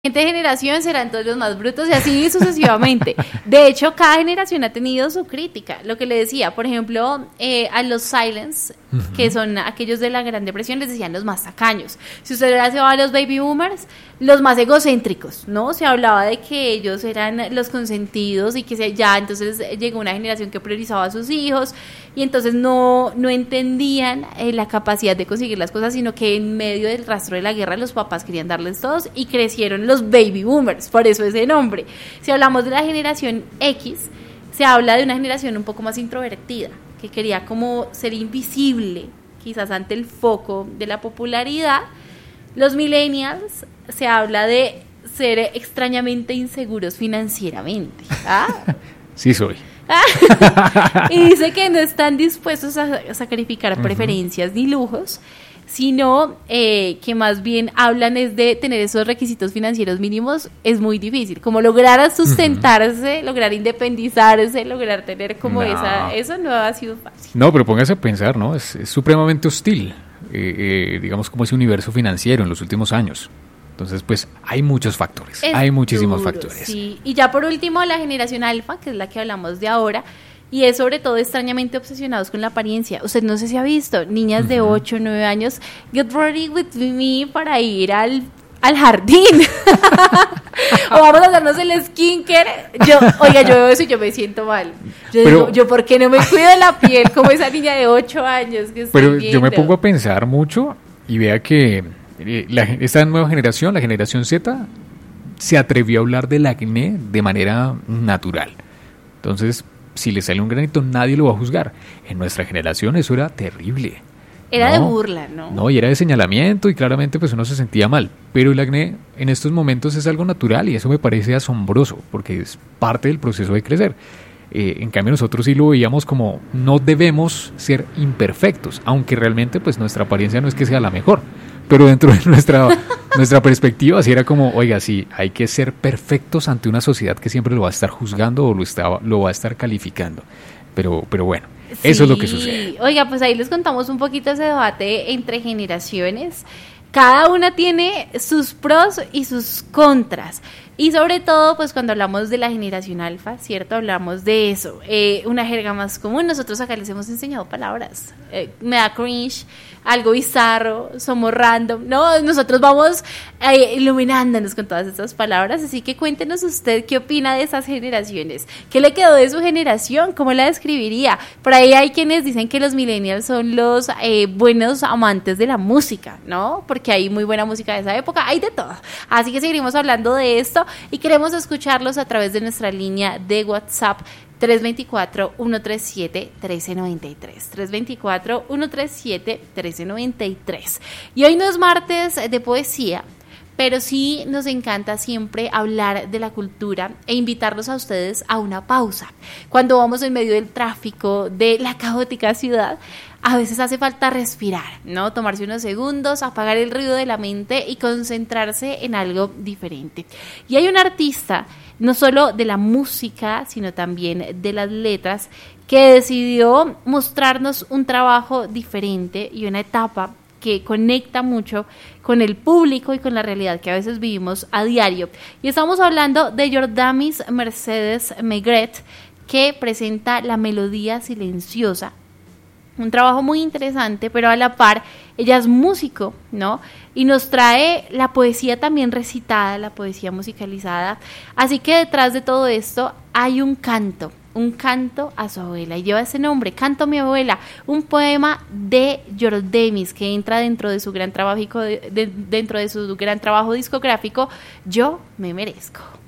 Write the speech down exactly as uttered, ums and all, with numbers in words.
siguiente generación serán todos los más brutos y así sucesivamente. De hecho, cada generación ha tenido su crítica. Lo que le decía, por ejemplo, eh, a los Silents, uh-huh. que son aquellos de la Gran Depresión, les decían los más tacaños. Si usted ahora se va a los Baby Boomers, los más egocéntricos, ¿no? Se hablaba de que ellos eran los consentidos y que se, ya entonces llegó una generación que priorizaba a sus hijos y entonces no, no entendían eh, la capacidad de conseguir las cosas, sino que en medio del rastro de la guerra los papás querían darles todos y crecieron los Baby Boomers, por eso ese nombre. Si hablamos de la generación X, se habla de una generación un poco más introvertida, que quería como ser invisible, quizás ante el foco de la popularidad. Los millennials, se habla de ser extrañamente inseguros financieramente. ¿Ah? Sí soy. Y dice que no están dispuestos a sacrificar uh-huh. preferencias ni lujos, sino eh, que más bien hablan es de tener esos requisitos financieros mínimos. Es muy difícil, como lograr sustentarse, uh-huh. lograr independizarse, lograr tener como no. esa, eso no ha sido fácil. No, pero póngase a pensar, ¿no? Es, es supremamente hostil, eh, eh, digamos, como ese universo financiero en los últimos años. Entonces, pues, hay muchos factores, es hay muchísimos duro, factores. Sí. Y ya por último, la generación alfa, que es la que hablamos de ahora, y es sobre todo extrañamente obsesionados con la apariencia. Usted no sé si ha visto niñas uh-huh. de ocho, nueve años, get ready with me para ir al, al jardín. O vamos a hacernos el skincare. Yo, oiga, yo veo eso y yo me siento mal. Yo pero, digo, yo ¿por qué no me cuido la piel como esa niña de ocho años que estoy Pero viendo? Yo me pongo a pensar mucho y vea que la, esta nueva generación, la generación Z, se atrevió a hablar del acné de manera natural. Entonces, si le sale un granito, nadie lo va a juzgar. En nuestra generación eso era terrible. Era no, de burla, ¿no? No, y era de señalamiento y claramente pues uno se sentía mal. Pero el acné en estos momentos es algo natural y eso me parece asombroso porque es parte del proceso de crecer. Eh, en cambio nosotros sí lo veíamos como no debemos ser imperfectos, aunque realmente pues nuestra apariencia no es que sea la mejor. Pero dentro de nuestra, nuestra perspectiva sí era como, oiga, sí, hay que ser perfectos ante una sociedad que siempre lo va a estar juzgando o lo, está, lo va a estar calificando. Pero, pero bueno, sí. Eso es lo que sucede. Oiga, pues ahí les contamos un poquito ese debate entre generaciones. Cada una tiene sus pros y sus contras. Y sobre todo, pues cuando hablamos de la generación alfa, ¿cierto? Hablamos de eso, eh, una jerga más común. Nosotros acá les hemos enseñado palabras. Eh, me da cringe, algo bizarro, somos random. No, nosotros vamos eh, iluminándonos con todas estas palabras. Así que cuéntenos usted qué opina de esas generaciones. ¿Qué le quedó de su generación? ¿Cómo la describiría? Por ahí hay quienes dicen que los millennials son los eh, buenos amantes de la música, ¿no? Porque hay muy buena música de esa época, hay de todo. Así que seguiremos hablando de esto. Y queremos escucharlos a través de nuestra línea de WhatsApp tres dos cuatro, uno tres siete, uno tres nueve tres. tres dos cuatro, uno tres siete, uno tres nueve tres. Y hoy no es martes de poesía, pero sí nos encanta siempre hablar de la cultura e invitarlos a ustedes a una pausa. Cuando vamos en medio del tráfico de la caótica ciudad, a veces hace falta respirar, ¿no? Tomarse unos segundos, apagar el ruido de la mente y concentrarse en algo diferente. Y hay un artista, no solo de la música, sino también de las letras, que decidió mostrarnos un trabajo diferente y una etapa que conecta mucho con el público y con la realidad que a veces vivimos a diario. Y estamos hablando de Jordamis Mercedes Maigret, que presenta La Melodía Silenciosa. Un trabajo muy interesante, pero a la par ella es músico, ¿no? Y nos trae la poesía también recitada, la poesía musicalizada. Así que detrás de todo esto hay un canto, un canto a su abuela. Y lleva ese nombre, Canto a mi abuela, un poema de Jordamis que entra dentro de su gran trabajo, de, de, dentro de su gran trabajo discográfico, Yo me merezco.